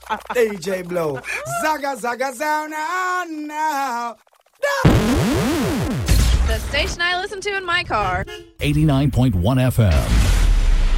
DJ Blow. Zaga, zaga, sound on now. The station I listen to in my car. 89.1 FM.